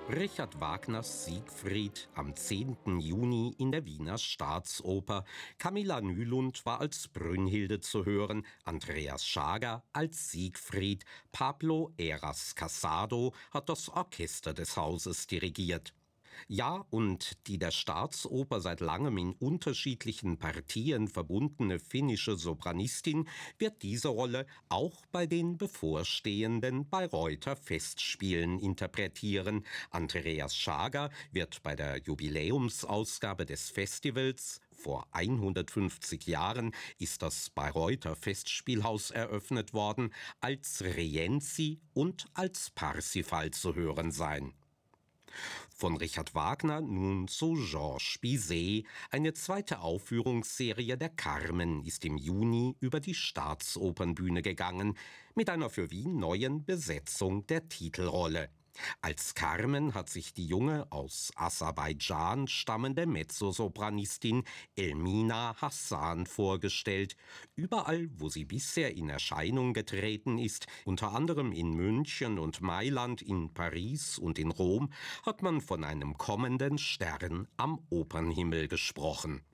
Richard Wagners Siegfried am 10. Juni in der Wiener Staatsoper. Camilla Nylund war als Brünnhilde zu hören, Andreas Schager als Siegfried, Pablo Heras Casado hat das Orchester des Hauses dirigiert. Ja, und die der Staatsoper seit langem in unterschiedlichen Partien verbundene finnische Sopranistin wird diese Rolle auch bei den bevorstehenden Bayreuther Festspielen interpretieren. Andreas Schager wird bei der Jubiläumsausgabe des Festivals, vor 150 Jahren ist das Bayreuther Festspielhaus eröffnet worden, als Rienzi und als Parsifal zu hören sein. Von Richard Wagner nun zu Georges Bizet. Eine zweite Aufführungsserie der Carmen ist im Juni über die Staatsopernbühne gegangen, mit einer für Wien neuen Besetzung der Titelrolle. Als Carmen hat sich die junge, aus Aserbaidschan stammende Mezzosopranistin Elmina Hassan vorgestellt. Überall, wo sie bisher in Erscheinung getreten ist, unter anderem in München und Mailand, in Paris und in Rom, hat man von einem kommenden Stern am Opernhimmel gesprochen.